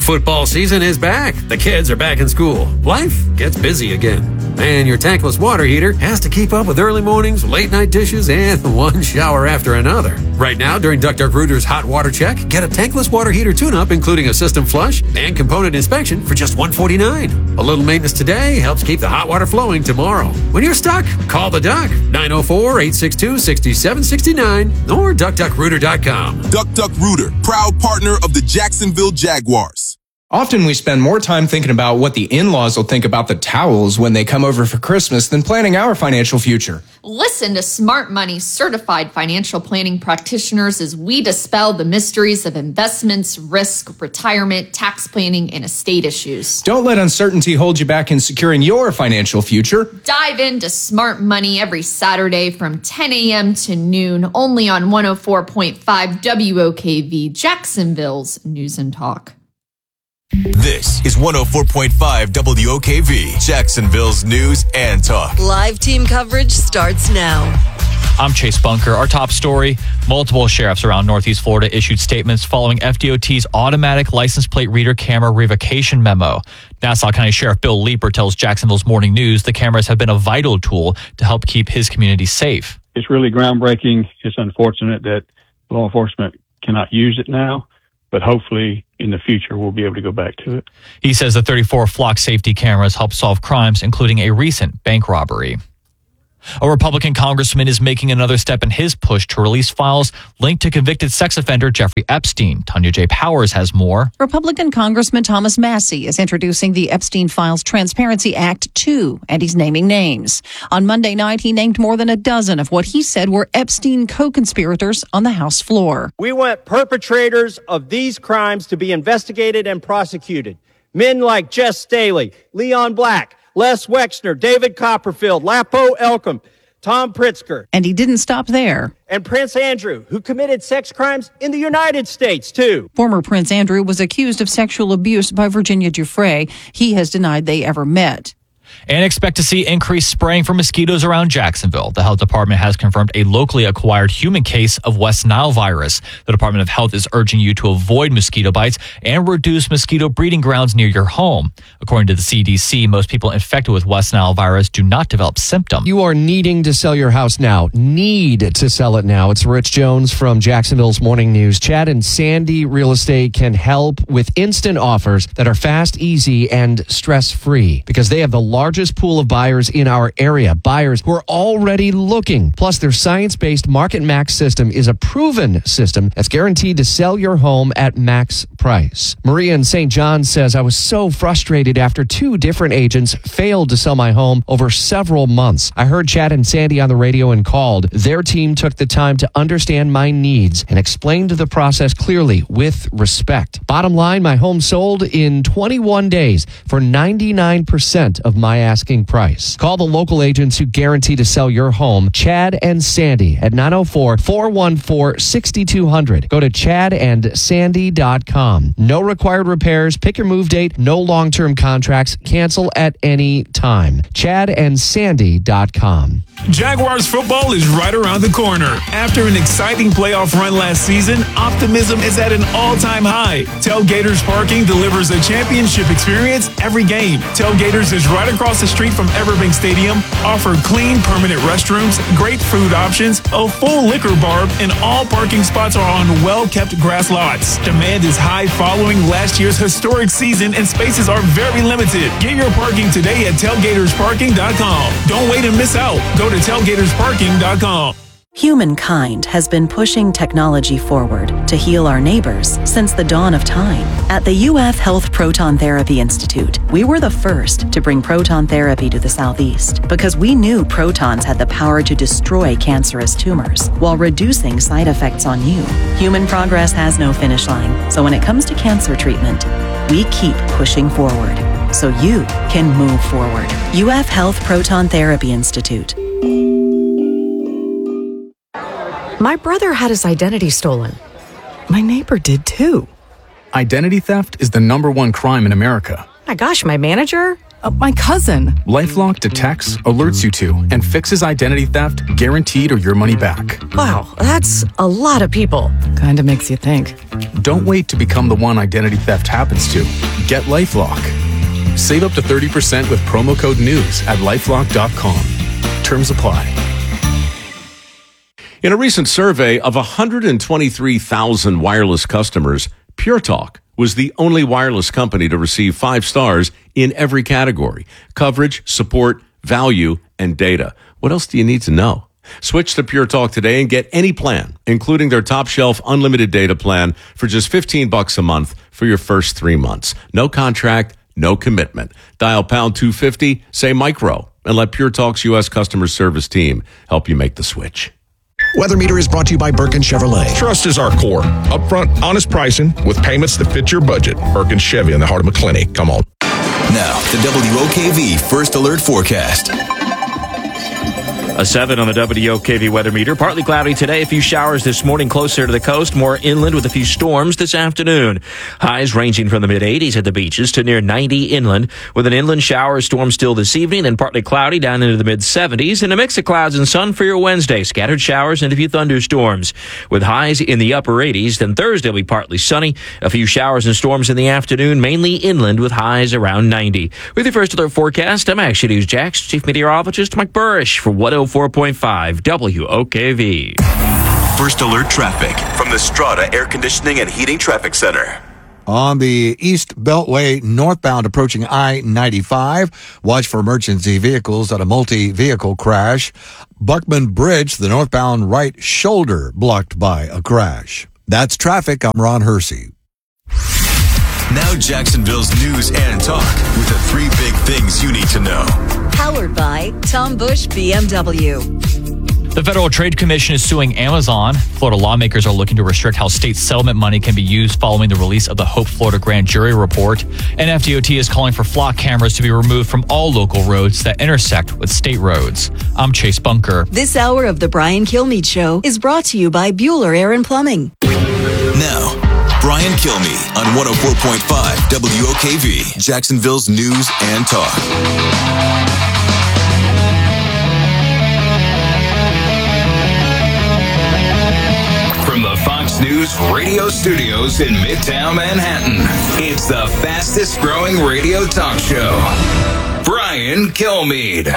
Football season is back. The kids are back in school. Life gets busy again. And your tankless water heater has to keep up with early mornings, late night dishes, and one shower after another. Right now, during Duck Duck Rooter's Hot Water Check, get a tankless water heater tune-up, including a system flush and component inspection for just $149. A little maintenance today helps keep the hot water flowing tomorrow. When you're stuck, call the Duck, 904-862-6769 or DuckDuckRooter.com. Duck Duck Rooter, proud partner of the Jacksonville Jaguars. Often we spend more time thinking about what the in-laws will think about the towels when they come over for Christmas than planning our financial future. Listen to Smart Money certified financial planning practitioners as we dispel the mysteries of investments, risk, retirement, tax planning, and estate issues. Don't let uncertainty hold you back in securing your financial future. Dive into Smart Money every Saturday from 10 a.m. to noon, only on 104.5 WOKV, Jacksonville's News and Talk. This is 104.5 WOKV, Jacksonville's News and Talk. Live team coverage starts now. I'm Chase Bunker. Our top story, multiple sheriffs around Northeast Florida issued statements following FDOT's automatic license plate reader camera revocation memo. Nassau County Sheriff Bill Leeper tells Jacksonville's Morning News the cameras have been a vital tool to help keep his community safe. It's really groundbreaking. It's unfortunate that law enforcement cannot use it now, but hopefully in the future we'll be able to go back to it. He says the 34 flock safety cameras help solve crimes, including a recent bank robbery. A Republican congressman is making another step in his push to release files linked to convicted sex offender Jeffrey Epstein. Tanya J. Powers has more. Republican Congressman Thomas Massey is introducing the Epstein Files Transparency Act 2, and he's naming names. On Monday night, he named more than a dozen of what he said were Epstein co-conspirators on the House floor. We want perpetrators of these crimes to be investigated and prosecuted. Men like Jess Staley, Leon Black, Les Wexner, David Copperfield, Lapo Elcom, Tom Pritzker. And he didn't stop there. And Prince Andrew, who committed sex crimes in the United States, too. Former Prince Andrew was accused of sexual abuse by Virginia Giuffre. He has denied they ever met. And expect to see increased spraying for mosquitoes around Jacksonville. The health department has confirmed a locally acquired human case of West Nile virus. The Department of Health is urging you to avoid mosquito bites and reduce mosquito breeding grounds near your home. According to the CDC, most people infected with West Nile virus do not develop symptoms. You are needing to sell your house now. Need to sell it now. It's Rich Jones from Jacksonville's Morning News. Chad and Sandy Real Estate can help with instant offers that are fast, easy, and stress-free because they have the largest pool of buyers in our area, buyers who are already looking. Plus, their science-based Market Max system is a proven system that's guaranteed to sell your home at max price. Maria in St. John says, I was so frustrated after 2 different agents failed to sell my home over several months. I heard Chad and Sandy on the radio and called. Their team took the time to understand my needs and explained the process clearly with respect. Bottom line, my home sold in 21 days for 99% of my asking price. Call the local agents who guarantee to sell your home. Chad and Sandy at 904-414-6200. Go to chadandsandy.com. No required repairs. Pick your move date. No long-term contracts. Cancel at any time. chadandsandy.com. Jaguars football is right around the corner. After an exciting playoff run last season, optimism is at an all-time high. Tailgaters Parking delivers a championship experience every game. Tailgaters is right across the street from Everbank Stadium, offer clean, permanent restrooms, great food options, a full liquor bar, and all parking spots are on well-kept grass lots. Demand is high following last year's historic season, and spaces are very limited. Get your parking today at tailgatorsparking.com. Don't wait and miss out. Go to tailgatorsparking.com. Humankind has been pushing technology forward to heal our neighbors since the dawn of time. At the UF Health Proton Therapy Institute, we were the first to bring proton therapy to the Southeast because we knew protons had the power to destroy cancerous tumors while reducing side effects on you. Human progress has no finish line, so when it comes to cancer treatment, we keep pushing forward so you can move forward. UF Health Proton Therapy Institute. My brother had his identity stolen. My neighbor did too. Identity theft is the #1 crime in America. My gosh, my manager? My cousin. LifeLock detects, alerts you to, and fixes identity theft, guaranteed or your money back. Wow, that's a lot of people. Kinda makes you think. Don't wait to become the one identity theft happens to. Get LifeLock. Save up to 30% with promo code NEWS at LifeLock.com. Terms apply. In a recent survey of 123,000 wireless customers, Pure Talk was the only wireless company to receive 5 stars in every category: coverage, support, value, and data. What else do you need to know? Switch to Pure Talk today and get any plan, including their top shelf unlimited data plan for just $15 a month for your first 3 months. No contract, no commitment. Dial pound 250, say micro, and let Pure Talk's U.S. customer service team help you make the switch. Weather Meter is brought to you by Birkin Chevrolet. Trust is our core. Upfront, honest pricing with payments that fit your budget. Birkin Chevy in the heart of McClenny. Come on. Now, the WOKV First Alert Forecast. A 7 on the WOKV weather meter. Partly cloudy today. A few showers this morning closer to the coast. More inland with a few storms this afternoon. Highs ranging from the mid-80s at the beaches to near 90 inland. With an inland shower storm still this evening and partly cloudy down into the mid-70s. And a mix of clouds and sun for your Wednesday. Scattered showers and a few thunderstorms. With highs in the upper 80s. Then Thursday will be partly sunny. A few showers and storms in the afternoon. Mainly inland with highs around 90. With your First Alert Forecast, I'm Action News Jax Chief Meteorologist Mike Burrish for 104.5 WOKV. First Alert Traffic from the Strata Air Conditioning and Heating Traffic Center. On the East Beltway northbound approaching I-95, watch for emergency vehicles at a multi-vehicle crash. Buckman Bridge, the northbound right shoulder blocked by a crash. That's traffic. I'm Ron Hersey. Now Jacksonville's news and talk with the 3 big things you need to know. Powered by Tom Bush BMW. The Federal Trade Commission is suing Amazon. Florida lawmakers are looking to restrict how state settlement money can be used following the release of the Hope Florida grand jury report. And FDOT is calling for flock cameras to be removed from all local roads that intersect with state roads. I'm Chase Bunker. This hour of the Brian Kilmeade Show is brought to you by Bueller Air and Plumbing. Now, Brian Kilmeade on 104.5 WOKV, Jacksonville's news and talk. From the Fox News radio studios in Midtown Manhattan, it's the fastest growing radio talk show. Brian Kilmeade.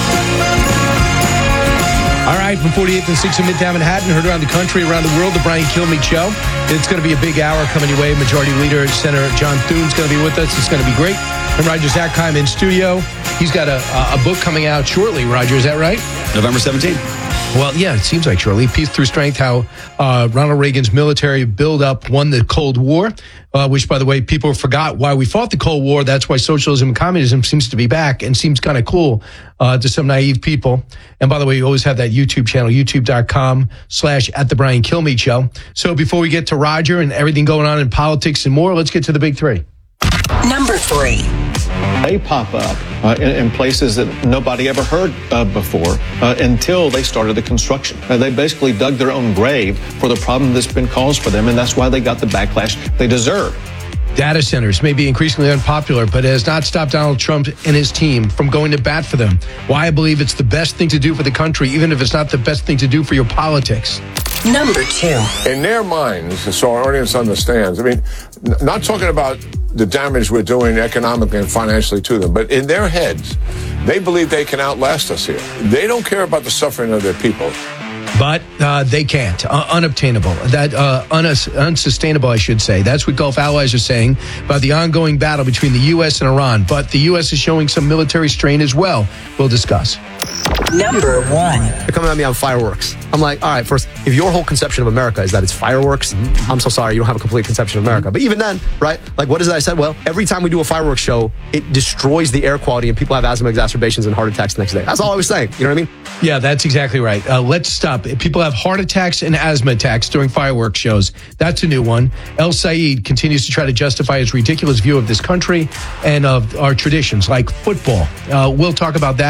All right, from 48th and 6th in Midtown Manhattan, heard around the country, around the world, the Brian Kilmeade Show. It's going to be a big hour coming your way. Majority Leader Senator John Thune's going to be with us. It's going to be great. And Roger Zakheim in studio. He's got a book coming out shortly, Roger. Is that right? November 17th. Well, yeah, it seems like shortly. Peace Through Strength, how Ronald Reagan's military buildup won the Cold War, which, by the way, people forgot why we fought the Cold War. That's why socialism and communism seems to be back and seems kind of cool to some naive people. And by the way, you always have that YouTube channel, youtube.com/@thebriankilmeade So before we get to Roger and everything going on in politics and more, let's get to the big 3. Number 3. They pop up in places that nobody ever heard of before until they started the construction. They basically dug their own grave for the problem that's been caused for them, and that's why they got the backlash they deserve. Data centers may be increasingly unpopular, but it has not stopped Donald Trump and his team from going to bat for them. Why I believe it's the best thing to do for the country, even if it's not the best thing to do for your politics. Number 2. In their minds, so our audience understands, I mean, not talking about the damage we're doing economically and financially to them, but in their heads, they believe they can outlast us here. They don't care about the suffering of their people. But they can't. Unobtainable. Unsustainable, I should say. That's what Gulf allies are saying about the ongoing battle between the U.S. and Iran. But the U.S. is showing some military strain as well. We'll discuss. Number 1. They're coming at me on fireworks. I'm like, all right, first, if your whole conception of America is that it's fireworks, I'm so sorry, you don't have a complete conception of America. But even then, right, like what is it I said? Well, every time we do a fireworks show, it destroys the air quality and people have asthma exacerbations and heart attacks the next day. That's all I was saying. You know what I mean? Yeah, that's exactly right. Let's stop. People have heart attacks and asthma attacks during fireworks shows. That's a new one. El Said continues to try to justify his ridiculous view of this country and of our traditions, like football. We'll talk about that.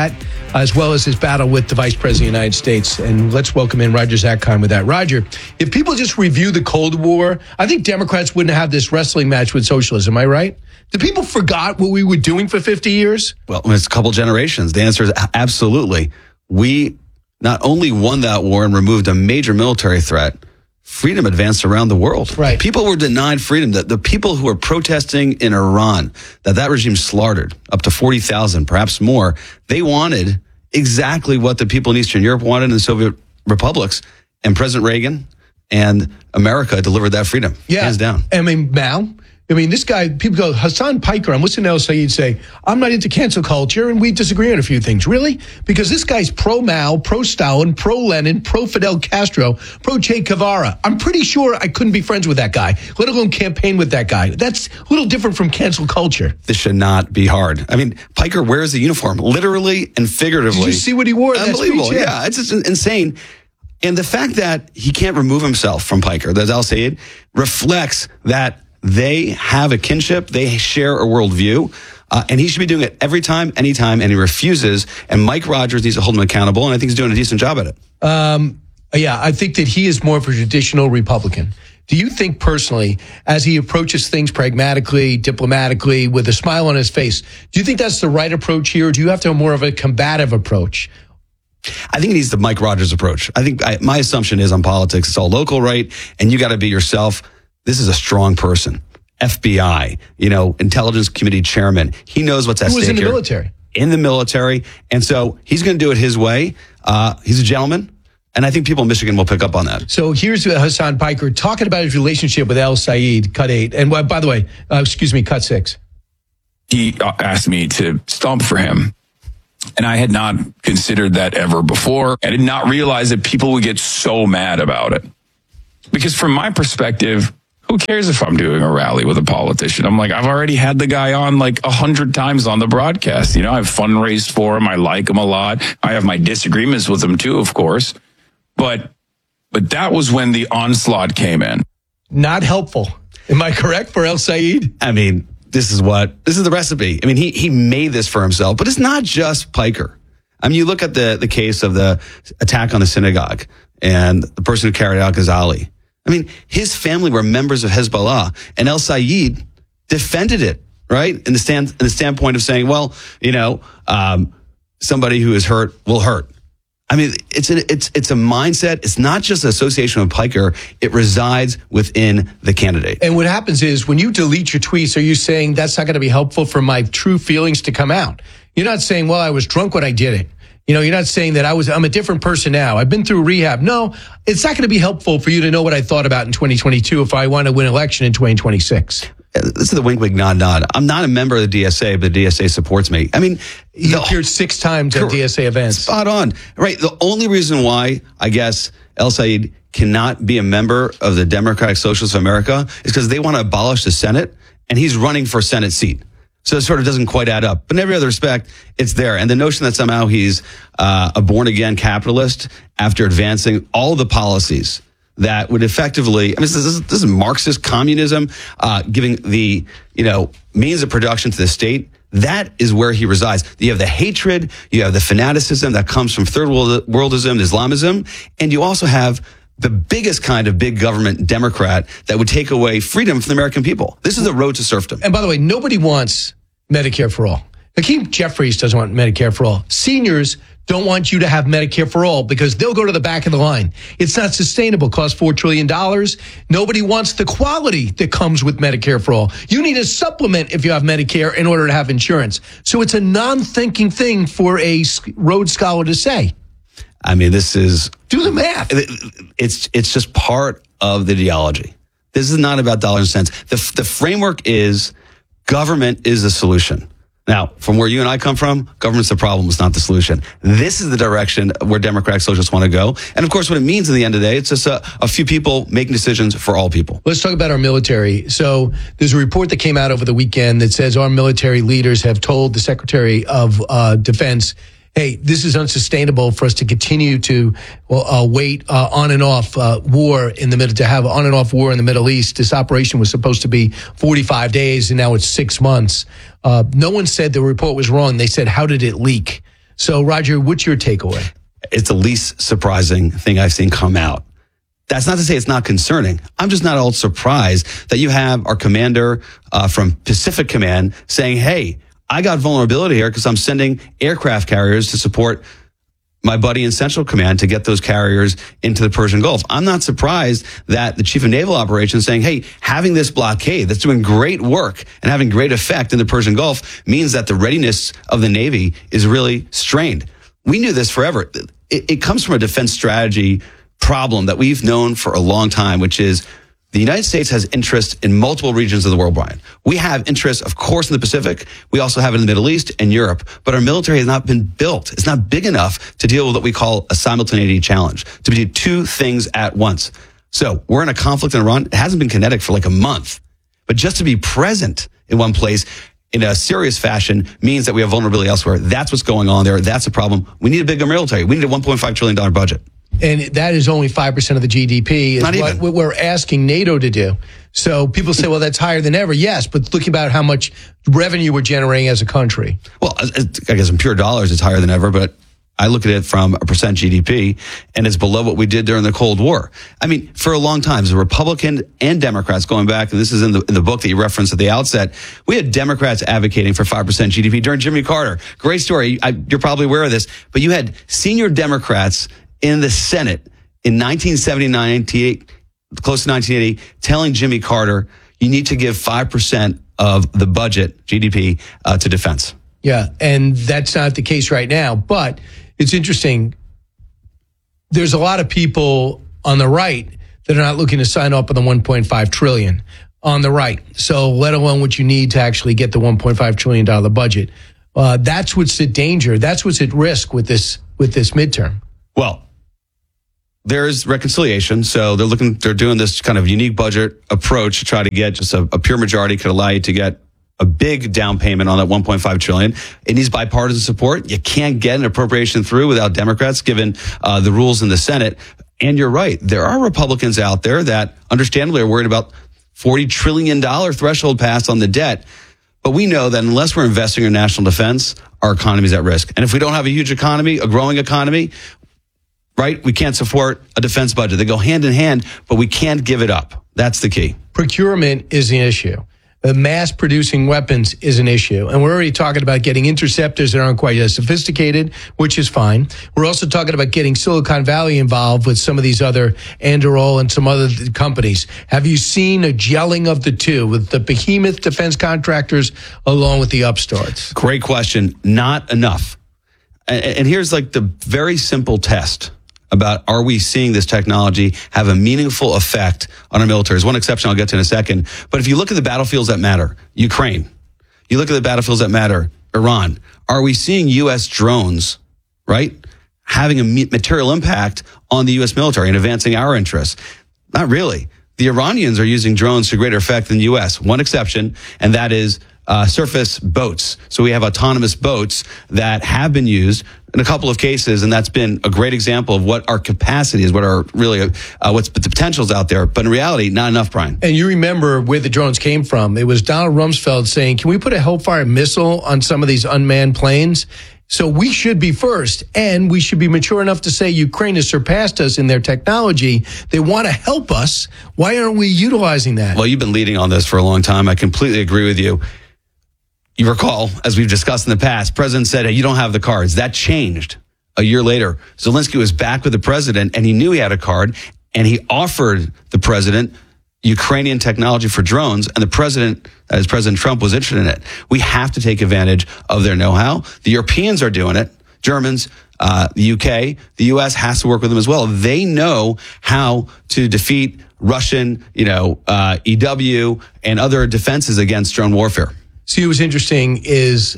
as well as his battle with the Vice President of the United States. And let's welcome in Roger Zakheim with that. Roger, if people just review the Cold War, I think Democrats wouldn't have this wrestling match with socialism. Am I right? Do people forgot what we were doing for 50 years? Well, it's a couple generations. The answer is absolutely. We not only won that war and removed a major military threat, freedom advanced around the world. Right. People were denied freedom. The people who were protesting in Iran, that regime slaughtered up to 40,000, perhaps more, they wanted exactly what the people in Eastern Europe wanted in the Soviet republics. And President Reagan and America delivered that freedom. Yeah. Hands down. I mean, Mao. I mean, this guy, people go, Hassan Piker, I'm listening to El Sayed say, I'm not into cancel culture, and we disagree on a few things. Really? Because this guy's pro-Mao, pro-Stalin, pro-Lenin, pro-Fidel Castro, pro-Che Guevara. I'm pretty sure I couldn't be friends with that guy, let alone campaign with that guy. That's a little different from cancel culture. This should not be hard. I mean, Piker wears the uniform, literally and figuratively. Did you see what he wore? Unbelievable. That speech? Yeah, it's just insane. And the fact that he can't remove himself from Piker, that Al Sayed, reflects that they have a kinship, they share a worldview, and he should be doing it every time, anytime, and he refuses. And Mike Rogers needs to hold him accountable, and I think he's doing a decent job at it. Yeah, I think that he is more of a traditional Republican. Do you think personally, as he approaches things pragmatically, diplomatically, with a smile on his face, do you think that's the right approach here, or do you have to have more of a combative approach? I think he needs the Mike Rogers approach. I think my assumption is on politics, it's all local, right? And you got to be yourself. This is a strong person. FBI, intelligence committee chairman. He knows what's at stake here. Who was in the military. In the military. And so he's going to do it his way. He's a gentleman. And I think people in Michigan will pick up on that. So here's Hassan Piker talking about his relationship with El Sayed, cut 8. And by the way, cut 6. He asked me to stomp for him. And I had not considered that ever before. I did not realize that people would get so mad about it. Because from my perspective, who cares if I'm doing a rally with a politician? I'm like, I've already had the guy on like 100 times on the broadcast. I've fundraised for him. I like him a lot. I have my disagreements with him too, of course. But that was when the onslaught came in. Not helpful. Am I correct for El Sayed? I mean, this is the recipe. I mean, he made this for himself, but it's not just Piker. I mean, you look at the case of the attack on the synagogue and the person who carried out Ghazali. I mean, his family were members of Hezbollah, and El Sayed defended it, right? In the standpoint of saying, well, somebody who is hurt will hurt. I mean, it's a mindset. It's not just an association with Piker. It resides within the candidate. And what happens is when you delete your tweets, are you saying that's not going to be helpful for my true feelings to come out? You're not saying, well, I was drunk when I did it. You're not saying that I'm a different person now. I've been through rehab. No, it's not going to be helpful for you to know what I thought about in 2022 if I want to win an election in 2026. This is the wink, wink, nod, nod. I'm not a member of the DSA, but the DSA supports me. I mean, you appeared 6 times at DSA events. Spot on. Right. The only reason why, I guess, El Sayed cannot be a member of the Democratic Socialists of America is because they want to abolish the Senate, and he's running for a Senate seat. So it sort of doesn't quite add up. But in every other respect, it's there. And the notion that somehow he's a born-again capitalist after advancing all the policies that would effectively, this is Marxist communism, giving the, means of production to the state. That is where he resides. You have the hatred, you have the fanaticism that comes from third worldism, Islamism, and you also have the biggest kind of big government Democrat that would take away freedom from the American people. This is the road to serfdom. And by the way, nobody wants Medicare for all. Hakeem Jeffries doesn't want Medicare for all. Seniors don't want you to have Medicare for all because they'll go to the back of the line. It's not sustainable. It costs $4 trillion. Nobody wants the quality that comes with Medicare for all. You need a supplement if you have Medicare in order to have insurance. So it's a non-thinking thing for a Rhodes Scholar to say. I mean, this is... Do the math. It's just part of the ideology. This is not about dollars and cents. The framework is government is the solution. Now, from where you and I come from, government's the problem, it's not the solution. This is the direction where Democratic Socialists want to go. And of course, what it means in the end of the day, it's just a few people making decisions for all people. Let's talk about our military. So there's a report that came out over the weekend that says our military leaders have told the Secretary of Defense, hey, this is unsustainable for us to continue to wait on and off war in the middle, to have on and off war in the Middle East. This operation was supposed to be 45 days and now it's 6 months. No one said the report was wrong. They said, how did it leak? So, Roger, what's your takeaway? It's the least surprising thing I've seen come out. That's not to say it's not concerning. I'm just not all surprised that you have our commander from Pacific Command saying, hey, I got vulnerability here because I'm sending aircraft carriers to support my buddy in Central Command to get those carriers into the Persian Gulf. I'm not surprised that the Chief of Naval Operations saying, hey, having this blockade that's doing great work and having great effect in the Persian Gulf means that the readiness of the Navy is really strained. We knew this forever. It comes from a defense strategy problem that we've known for a long time, which is the United States has interest in multiple regions of the world, Brian. We have interest, of course, in the Pacific. We also have it in the Middle East and Europe. But our military has not been built. It's not big enough to deal with what we call a simultaneity challenge, to do two things at once. So we're in a conflict in Iran. It hasn't been kinetic for like a month. But just to be present in one place in a serious fashion means that we have vulnerability elsewhere. That's what's going on there. That's a problem. We need a bigger military. We need a $1.5 trillion budget. And that is only 5% of the GDP is Not even. what we're asking NATO to do. So people say, well, that's higher than ever. Yes, but look about how much revenue we're generating as a country. Well, I guess in pure dollars, it's higher than ever, but I look at it from a percent GDP, and it's below what we did during the Cold War. I mean, for a long time, as a Republican and Democrats going back, and this is in the book that you referenced at the outset, we had Democrats advocating for 5% GDP during Jimmy Carter. Great story. You're probably aware of this, but you had senior Democrats in the Senate in 1979, 98, close to 1980, telling Jimmy Carter, you need to give 5% of the budget, GDP, to defense. Yeah, and that's not the case right now. But it's interesting. There's a lot of people on the right that are not looking to sign up on the $1.5 trillion on the right. So let alone what you need to actually get the $1.5 trillion budget. That's what's the danger. That's what's at risk with this midterm. Well, there's reconciliation. So they're doing this kind of unique budget approach to try to get just a pure majority could allow you to get a big down payment on that $1.5 trillion. It needs bipartisan support. You can't get an appropriation through without Democrats, given the rules in the Senate. And you're right. There are Republicans out there that understandably are worried about $40 trillion threshold pass on the debt. But we know that unless we're investing in national defense, our economy is at risk. And if we don't have a huge economy, a growing economy, right, we can't support a defense budget. They go hand in hand, but we can't give it up. That's the key. Procurement is an issue. Mass producing weapons is an issue. And we're already talking about getting interceptors that aren't quite as sophisticated, which is fine. We're also talking about getting Silicon Valley involved with some of these other Anduril and some other companies. Have you seen a gelling of the two with the behemoth defense contractors along with the upstarts? Great question. Not enough. And here's like the very simple test about are we seeing this technology have a meaningful effect on our military. There's one exception I'll get to in a second. But if you look at the battlefields that matter, Ukraine, you look at the battlefields that matter, Iran, are we seeing U.S. drones, right, having a material impact on the U.S. military and advancing our interests? Not really. The Iranians are using drones to greater effect than the U.S. One exception, and that is surface boats. So we have autonomous boats that have been used in a couple of cases, and that's been a great example of what our capacity is, what are really what's the potentials out there. But in reality, not enough, Brian. And you remember where the drones came from. It was Donald Rumsfeld saying, can we put a Hellfire missile on some of these unmanned planes? So we should be first, and we should be mature enough to say Ukraine has surpassed us in their technology. They want to help us. Why aren't we utilizing that? Well, you've been leading on this for a long time. I completely agree with you. You recall, as we've discussed in the past, President said, hey, you don't have the cards. That changed a year later. Zelensky was back with the president, and he knew he had a card, and he offered the president Ukrainian technology for drones, and the president, as President Trump, was interested in it. We have to take advantage of their know-how. The Europeans are doing it. Germans, the UK, the US has to work with them as well. They know how to defeat Russian, EW and other defenses against drone warfare. See, what's interesting is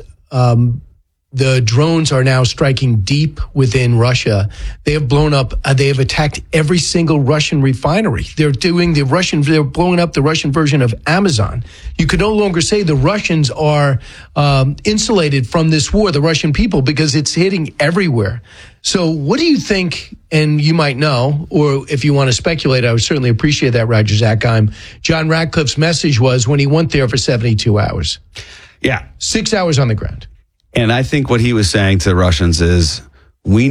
the drones are now striking deep within Russia. They have blown up, they have attacked every single Russian refinery. They're blowing up the Russian version of Amazon. You can no longer say the Russians are insulated from this war, the Russian people, because it's hitting everywhere. So what do you think, and you might know, or if you want to speculate, I would certainly appreciate that, Roger Zakheim. John Ratcliffe's message was when he went there for 72 hours. Yeah. 6 hours on the ground. And I think what he was saying to the Russians is, we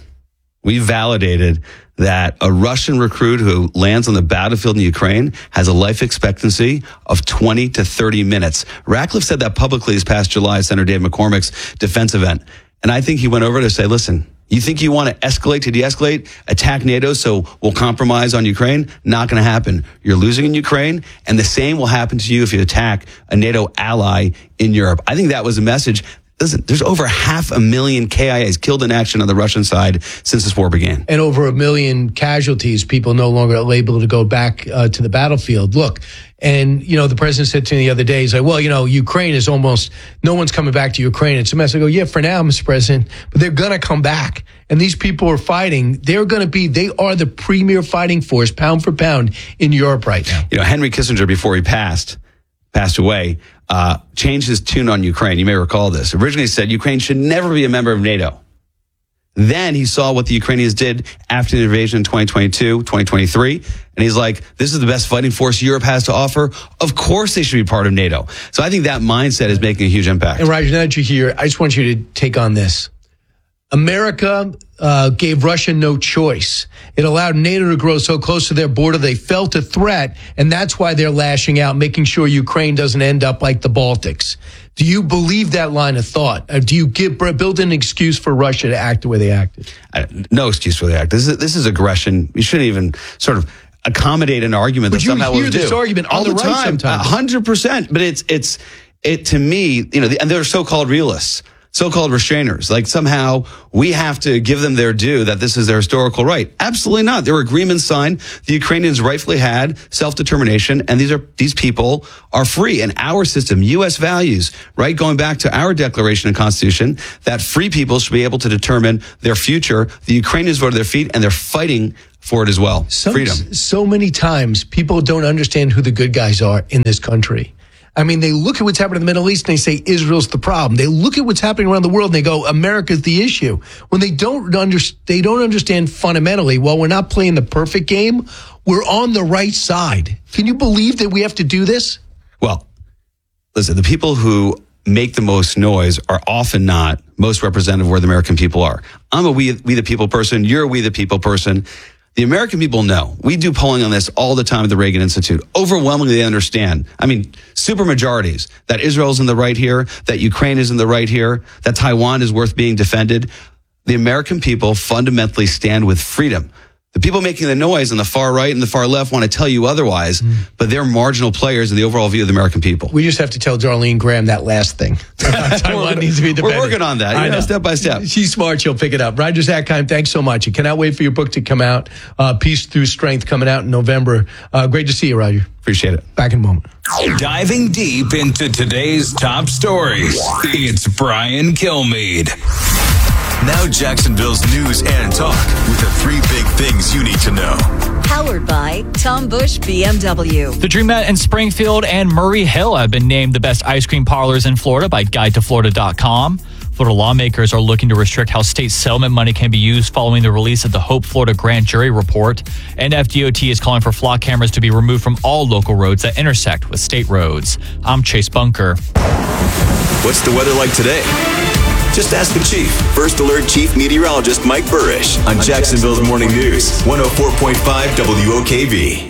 validated that a Russian recruit who lands on the battlefield in Ukraine has a life expectancy of 20 to 30 minutes. Ratcliffe said that publicly this past July at Senator Dave McCormick's defense event. And I think he went over to say, listen, you think you want to escalate to de-escalate, attack NATO so we'll compromise on Ukraine? Not going to happen. You're losing in Ukraine, and the same will happen to you if you attack a NATO ally in Europe. I think that was a message. Listen, there's over 500,000 KIAs killed in action on the Russian side since this war began. And over 1 million casualties, people no longer able to go back to the battlefield. Look, and, the president said to me the other day, he's like, well, Ukraine is almost, no one's coming back to Ukraine. It's a mess. I go, yeah, for now, Mr. President, but they're going to come back. And these people are fighting. They are the premier fighting force, pound for pound, in Europe right now. Henry Kissinger, before he passed away, changed his tune on Ukraine. You may recall this. Originally said Ukraine should never be a member of NATO. Then he saw what the Ukrainians did after the invasion in 2022, 2023. And he's like, this is the best fighting force Europe has to offer. Of course they should be part of NATO. So I think that mindset is making a huge impact. And Roger, now that you're here, I just want you to take on this. America gave Russia no choice. It allowed NATO to grow so close to their border, they felt a threat, and that's why they're lashing out, making sure Ukraine doesn't end up like the Baltics. Do you believe that line of thought? Do you build an excuse for Russia to act the way they acted? No excuse for the act. This is aggression. You shouldn't even sort of accommodate an argument that somehow will do. But you hear this argument all on the right sometimes. 100%. But it to me, and they're so-called realists. So-called restrainers, like somehow we have to give them their due that this is their historical right. Absolutely not. There were agreements signed. The Ukrainians rightfully had self-determination, and these people are free. And our system, U.S. values, right, going back to our Declaration and Constitution, that free people should be able to determine their future. The Ukrainians voted their feet, and they're fighting for it as well. Freedom. So many times people don't understand who the good guys are in this country. I mean, they look at what's happening in the Middle East and they say Israel's the problem. They look at what's happening around the world and they go, America's the issue. When they don't understand fundamentally, while we're not playing the perfect game, we're on the right side. Can you believe that we have to do this? Well, listen, the people who make the most noise are often not most representative of where the American people are. I'm a we the people person. You're a we the people person. The American people know. We do polling on this all the time at the Reagan Institute. Overwhelmingly, they understand. I mean, super majorities that Israel's in the right here, that Ukraine is in the right here, that Taiwan is worth being defended. The American people fundamentally stand with freedom. The people making the noise on the far right and the far left want to tell you otherwise, but they're marginal players in the overall view of the American people. We just have to tell Darlene Graham that last thing. Taiwan needs to be defended. We're working on that, step by step. She's smart. She'll pick it up. Roger Zakheim, thanks so much. I cannot wait for your book to come out. Peace Through Strength coming out in November. Great to see you, Roger. Appreciate it. Back in a moment. Diving deep into today's top stories, it's Brian Kilmeade. Now Jacksonville's news and talk with the 3 big things you need to know. Powered by Tom Bush BMW. The Dreamette in Springfield and Murray Hill have been named the best ice cream parlors in Florida by GuideToFlorida.com. Florida lawmakers are looking to restrict how state settlement money can be used following the release of the Hope Florida grand jury report. And FDOT is calling for flock cameras to be removed from all local roads that intersect with state roads. I'm Chase Bunker. What's the weather like today? Just ask the Chief. First Alert Chief Meteorologist Mike Burrish on Jacksonville's Morning News, 104.5 WOKV.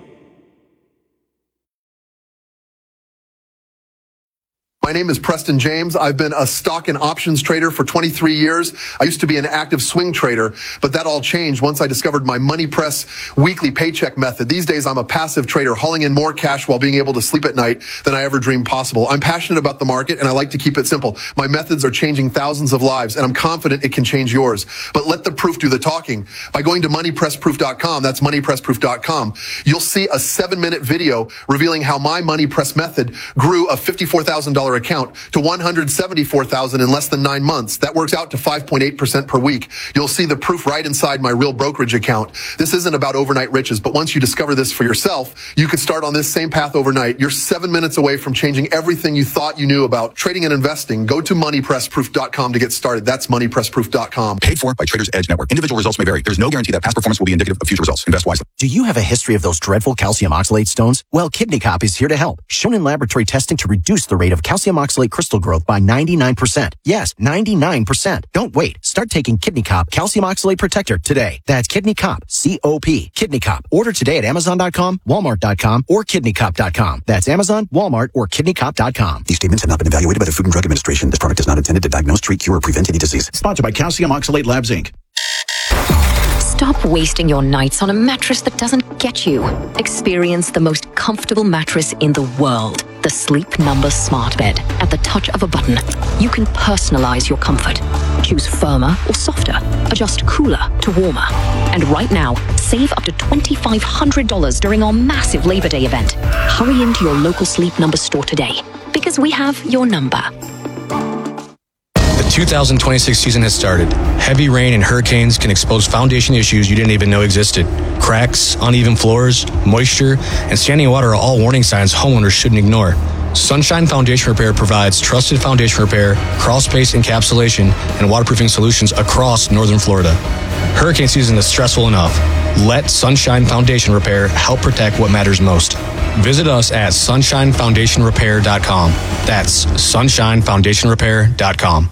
My name is Preston James. I've been a stock and options trader for 23 years. I used to be an active swing trader, but that all changed once I discovered my Money Press weekly paycheck method. These days, I'm a passive trader, hauling in more cash while being able to sleep at night than I ever dreamed possible. I'm passionate about the market, and I like to keep it simple. My methods are changing thousands of lives, and I'm confident it can change yours. But let the proof do the talking. By going to moneypressproof.com, that's moneypressproof.com, you'll see a 7-minute video revealing how my Money Press method grew a $54,000 account to $174,000 in less than 9 months. That works out to 5.8% per week. You'll see the proof right inside my real brokerage account. This isn't about overnight riches, but once you discover this for yourself, you could start on this same path overnight. You're 7 minutes away from changing everything you thought you knew about trading and investing. Go to moneypressproof.com to get started. That's moneypressproof.com. Paid for by Traders Edge Network. Individual results may vary. There's no guarantee that past performance will be indicative of future results. Invest wisely. Do you have a history of those dreadful calcium oxalate stones? Well, Kidney Cop is here to help. Shown in laboratory testing to reduce the rate of calcium calcium oxalate crystal growth by 99%. Yes, 99%. Don't wait. Start taking Kidney Cop Calcium Oxalate Protector today. That's Kidney Cop, C-O-P, Kidney Cop. Order today at Amazon.com, Walmart.com, or KidneyCop.com. That's Amazon, Walmart, or KidneyCop.com. These statements have not been evaluated by the Food and Drug Administration. This product is not intended to diagnose, treat, cure, or prevent any disease. Sponsored by Calcium Oxalate Labs, Inc. Stop wasting your nights on a mattress that doesn't get you. Experience the most comfortable mattress in the world. The Sleep Number Smart Bed. At the touch of a button, you can personalize your comfort. Choose firmer or softer. Adjust cooler to warmer. And right now, save up to $2,500 during our massive Labor Day event. Hurry into your local Sleep Number store today, because we have your number. The 2026 season has started. Heavy rain and hurricanes can expose foundation issues you didn't even know existed. Cracks, uneven floors, moisture, and standing water are all warning signs homeowners shouldn't ignore. Sunshine Foundation Repair provides trusted foundation repair, crawl space encapsulation, and waterproofing solutions across northern Florida. Hurricane season is stressful enough. Let Sunshine Foundation Repair help protect what matters most. Visit us at sunshinefoundationrepair.com. That's sunshinefoundationrepair.com.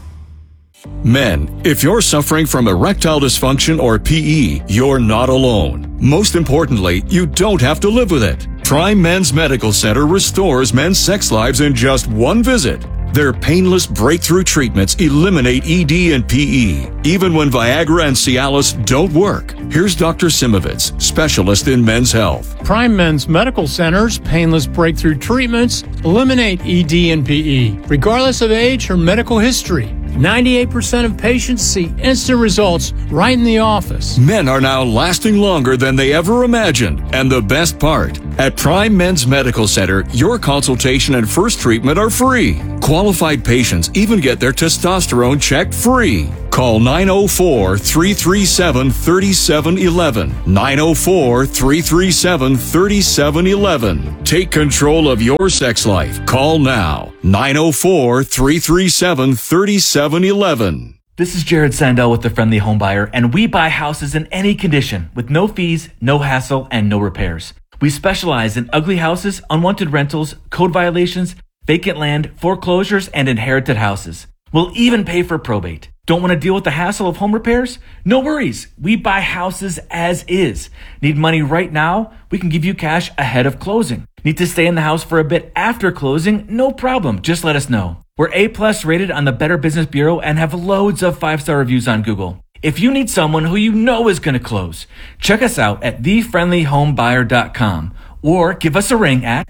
Men, if you're suffering from erectile dysfunction or PE, you're not alone. Most importantly, you don't have to live with it. Prime Men's Medical Center restores men's sex lives in just one visit. Their painless breakthrough treatments eliminate ED and PE, even when Viagra and Cialis don't work. Here's Dr. Simovitz, specialist in men's health. Prime Men's Medical Center's painless breakthrough treatments eliminate ED and PE, regardless of age or medical history. 98% of patients see instant results right in the office. Men are now lasting longer than they ever imagined. And the best part, at Prime Men's Medical Center, your consultation and first treatment are free. Qualified patients even get their testosterone checked free. Call 904-337-3711. 904-337-3711. Take control of your sex life. Call now. 904-337-3711. This is Jared Sandell with The Friendly Home Buyer, and we buy houses in any condition with no fees, no hassle, and no repairs. We specialize in ugly houses, unwanted rentals, code violations, vacant land, foreclosures, and inherited houses. We'll even pay for probate. Don't want to deal with the hassle of home repairs? No worries. We buy houses as is. Need money right now? We can give you cash ahead of closing. Need to stay in the house for a bit after closing? No problem. Just let us know. We're A+ rated on the Better Business Bureau and have loads of 5-star reviews on Google. If you need someone who you know is going to close, check us out at thefriendlyhomebuyer.com or give us a ring at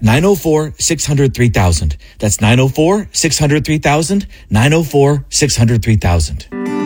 904-600-3000. That's 904-600-3000, 904-600-3000.